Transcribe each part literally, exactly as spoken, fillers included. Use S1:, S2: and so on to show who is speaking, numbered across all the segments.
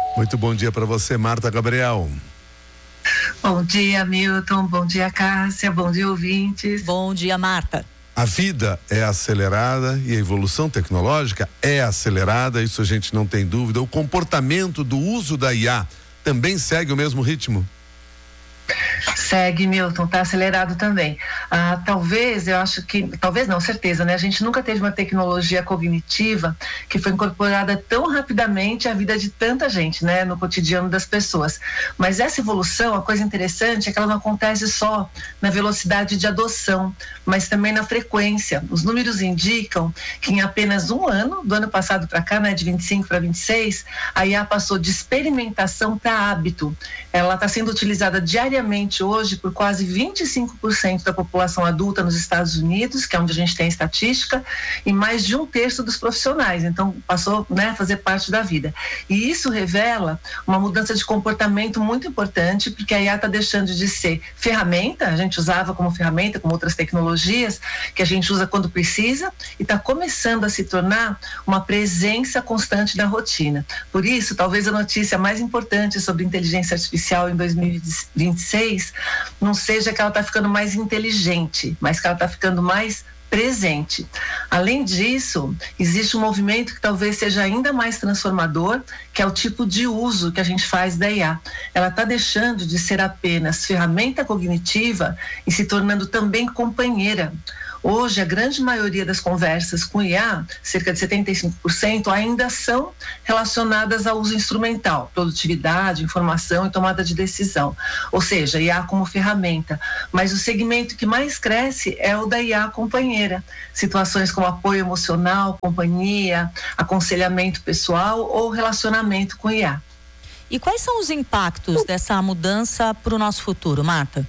S1: Muito bom dia para você, Marta Gabriel.
S2: Bom dia, Milton. Bom dia, Cássia. Bom dia, ouvintes.
S3: Bom dia, Marta.
S1: A vida é acelerada e a evolução tecnológica é acelerada, isso a gente não tem dúvida. O comportamento do uso da I A também segue o mesmo ritmo?
S2: Segue, Milton, tá acelerado também. Ah, talvez, eu acho que, talvez não, certeza, né? A gente nunca teve uma tecnologia cognitiva que foi incorporada tão rapidamente à vida de tanta gente, né? No cotidiano das pessoas. Mas essa evolução, a coisa interessante é que ela não acontece só na velocidade de adoção, mas também na frequência. Os números indicam que em apenas um ano, do ano passado para cá, né? De vinte e cinco para vinte e seis, a I A passou de experimentação para hábito. Ela está sendo utilizada diariamente hoje por quase vinte e cinco por cento da população adulta nos Estados Unidos, que é onde a gente tem estatística, e mais de um terço dos profissionais. Então, passou, né, a fazer parte da vida. E isso revela uma mudança de comportamento muito importante, porque a I A está deixando de ser ferramenta, a gente usava como ferramenta, como outras tecnologias, que a gente usa quando precisa, e está começando a se tornar uma presença constante da rotina. Por isso, talvez a notícia mais importante sobre inteligência artificial em dois mil e vinte e seis não seja que ela está ficando mais inteligente, mas que ela está ficando mais presente. Além disso, existe um movimento que talvez seja ainda mais transformador, que é o tipo de uso que a gente faz da I A. Ela está deixando de ser apenas ferramenta cognitiva e se tornando também companheira. Hoje, a grande maioria das conversas com I A, cerca de setenta e cinco por cento, ainda são relacionadas ao uso instrumental, produtividade, informação e tomada de decisão. Ou seja, I A como ferramenta. Mas o segmento que mais cresce é o da I A companheira. Situações como apoio emocional, companhia, aconselhamento pessoal ou relacionamento com I A.
S3: E quais são os impactos dessa mudança para o nosso futuro, Marta?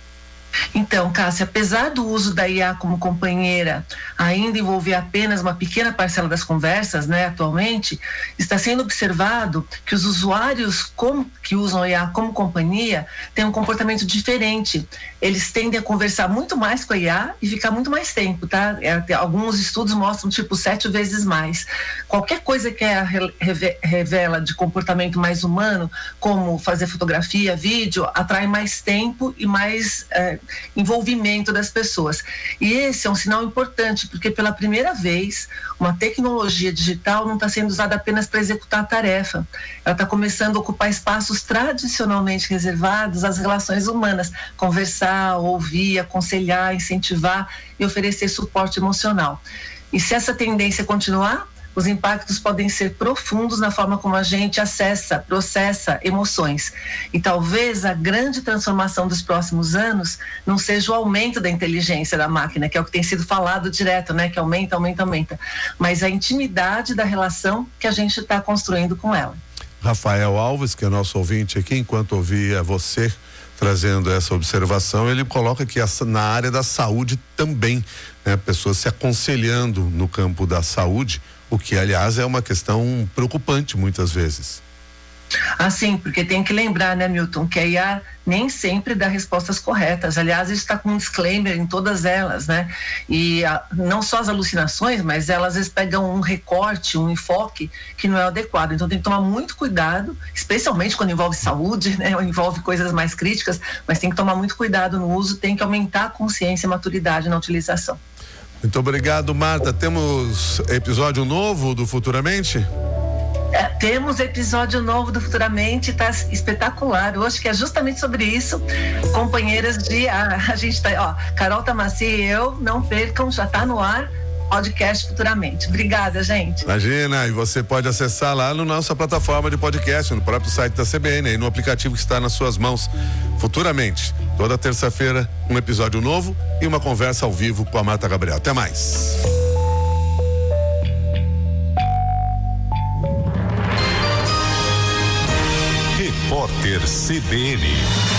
S2: Então, Cássia, apesar do uso da I A como companheira ainda envolver apenas uma pequena parcela das conversas, né, atualmente, está sendo observado que os usuários com, que usam a I A como companhia têm um comportamento diferente. Eles tendem a conversar muito mais com a I A e ficar muito mais tempo, tá? É, alguns estudos mostram tipo sete vezes mais. Qualquer coisa que a reve, revela de comportamento mais humano, como fazer fotografia, vídeo, atrai mais tempo e mais é, envolvimento das pessoas. E esse é um sinal importante, porque pela primeira vez uma tecnologia digital não está sendo usada apenas para executar a tarefa. Ela está começando a ocupar espaços tradicionalmente reservados às relações humanas, conversar, ouvir, aconselhar, incentivar e oferecer suporte emocional. E se essa tendência continuar, os impactos podem ser profundos na forma como a gente acessa, processa emoções. E talvez a grande transformação dos próximos anos não seja o aumento da inteligência da máquina, que é o que tem sido falado direto, né? Que aumenta, aumenta, aumenta. Mas a intimidade da relação que a gente está construindo com ela.
S1: Rafael Alves, que é nosso ouvinte aqui, enquanto ouvia você trazendo essa observação, ele coloca que essa, na área da saúde também, né? Pessoas se aconselhando no campo da saúde, o que, aliás, é uma questão preocupante muitas vezes.
S2: Assim, porque tem que lembrar, né, Milton, que a I A nem sempre dá respostas corretas. Aliás, isso está com um disclaimer em todas elas, né? E a, não só as alucinações, mas elas às vezes pegam um recorte, um enfoque que não é adequado. Então tem que tomar muito cuidado, especialmente quando envolve saúde, né? Ou envolve coisas mais críticas, mas tem que tomar muito cuidado no uso, tem que aumentar a consciência e a maturidade na utilização.
S1: Muito obrigado, Marta. Temos episódio novo do Futuramente?
S2: É, temos episódio novo do Futuramente, tá espetacular. Hoje que é justamente sobre isso. Companheiras de a, a gente tá, ó, Carol Tamassi e eu, não percam, já tá no ar. Podcast Futuramente. Obrigada, gente.
S1: Imagina, e você pode acessar lá na nossa plataforma de podcast, no próprio site da C B N, aí no aplicativo que está nas suas mãos. Futuramente, toda terça-feira, um episódio novo e uma conversa ao vivo com a Marta Gabriel. Até mais.
S4: Repórter C B N.